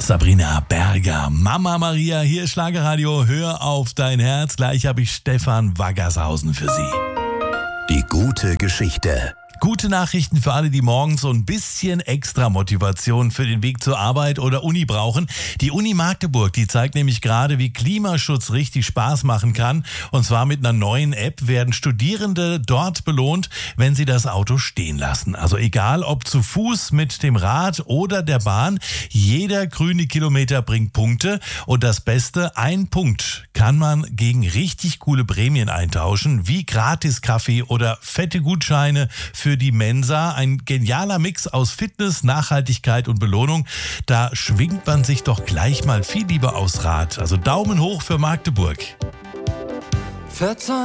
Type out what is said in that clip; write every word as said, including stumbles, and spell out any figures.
Sabrina Berger, Mama Maria, hier ist Schlagerradio, hör auf dein Herz. Gleich habe ich Stefan Waggershausen für Sie. Die gute Geschichte. Gute Nachrichten für alle, die morgens so ein bisschen extra Motivation für den Weg zur Arbeit oder Uni brauchen. Die Uni Magdeburg, die zeigt nämlich gerade, wie Klimaschutz richtig Spaß machen kann. Und zwar mit einer neuen App werden Studierende dort belohnt, wenn sie das Auto stehen lassen. Also egal, ob zu Fuß, mit dem Rad oder der Bahn, jeder grüne Kilometer bringt Punkte. Und das Beste, ein Punkt kann man gegen richtig coole Prämien eintauschen, wie Gratis-Kaffee oder fette Gutscheine für die Mensa. Ein genialer Mix aus Fitness, Nachhaltigkeit und Belohnung. Da schwingt man sich doch gleich mal viel lieber aufs Rad. Also Daumen hoch für Magdeburg.